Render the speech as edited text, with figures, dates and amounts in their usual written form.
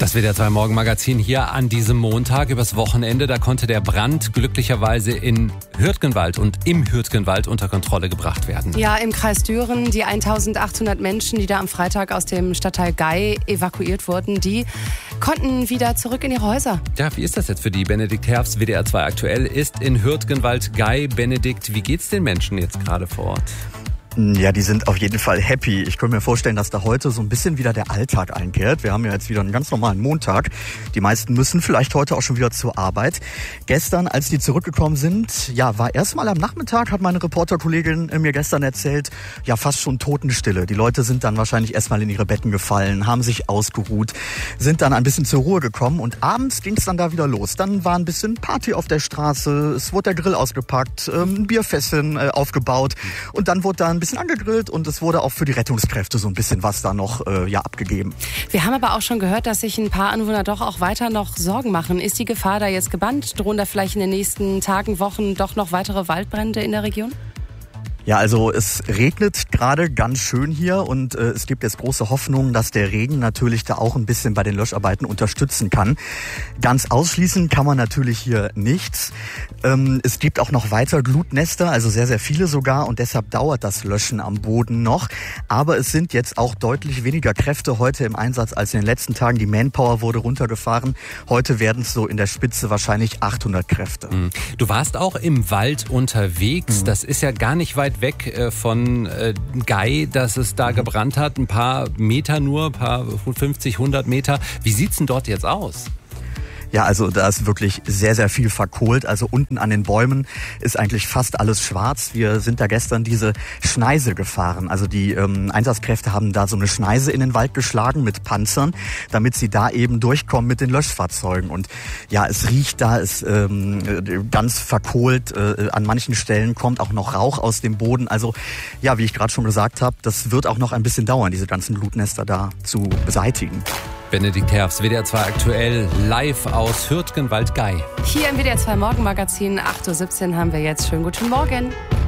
Das WDR 2 Morgenmagazin hier an diesem Montag übers Wochenende. Da konnte der Brand glücklicherweise in Hürtgenwald und im Hürtgenwald unter Kontrolle gebracht werden. Ja, im Kreis Düren, die 1800 Menschen, die da am Freitag aus dem Stadtteil Gey evakuiert wurden, die konnten wieder zurück in ihre Häuser. Ja, wie ist das jetzt für die? Benedikt Herfst, WDR 2 aktuell, ist in Hürtgenwald Gey. Benedikt, wie geht's den Menschen jetzt gerade vor Ort? Ja, die sind auf jeden Fall happy. Ich könnte mir vorstellen, dass da heute so ein bisschen wieder der Alltag einkehrt. Wir haben ja jetzt wieder einen ganz normalen Montag. Die meisten müssen vielleicht heute auch schon wieder zur Arbeit. Gestern, als die zurückgekommen sind, ja, war erstmal am Nachmittag, hat meine Reporterkollegin mir gestern erzählt, ja, fast schon Totenstille. Die Leute sind dann wahrscheinlich erstmal in ihre Betten gefallen, haben sich ausgeruht, sind dann ein bisschen zur Ruhe gekommen und abends ging es dann da wieder los. Dann war ein bisschen Party auf der Straße, es wurde der Grill ausgepackt, ein Bierfässchen aufgebaut und dann wurde da ein bisschen angegrillt und es wurde auch für die Rettungskräfte so ein bisschen was da noch abgegeben. Wir haben aber auch schon gehört, dass sich ein paar Anwohner doch auch weiter noch Sorgen machen. Ist die Gefahr da jetzt gebannt? Drohen da vielleicht in den nächsten Tagen, Wochen doch noch weitere Waldbrände in der Region? Ja, also es regnet gerade ganz schön hier und es gibt jetzt große Hoffnung, dass der Regen natürlich da auch ein bisschen bei den Löscharbeiten unterstützen kann. Ganz ausschließen kann man natürlich hier nichts. Es gibt auch noch weiter Glutnester, also sehr, sehr viele sogar und deshalb dauert das Löschen am Boden noch. Aber es sind jetzt auch deutlich weniger Kräfte heute im Einsatz als in den letzten Tagen. Die Manpower wurde runtergefahren. Heute werden es so in der Spitze wahrscheinlich 800 Kräfte. Du warst auch im Wald unterwegs. Das ist ja gar nicht weit weg von Gey, dass es da gebrannt hat. Ein paar Meter nur, ein paar 50, 100 Meter. Wie sieht's denn dort jetzt aus? Ja, also da ist wirklich sehr, sehr viel verkohlt. Also unten an den Bäumen ist eigentlich fast alles schwarz. Wir sind da gestern diese Schneise gefahren. Also die Einsatzkräfte haben da so eine Schneise in den Wald geschlagen mit Panzern, damit sie da eben durchkommen mit den Löschfahrzeugen. Und ja, es riecht da, ist ganz verkohlt. An manchen Stellen kommt auch noch Rauch aus dem Boden. Also ja, wie ich gerade schon gesagt habe, das wird auch noch ein bisschen dauern, diese ganzen Glutnester da zu beseitigen. Benedikt Herfst, WDR 2 aktuell, live aus Hürtgenwald Gey. Hier im WDR 2 Morgenmagazin, 8.17 Uhr haben wir jetzt. Schönen guten Morgen.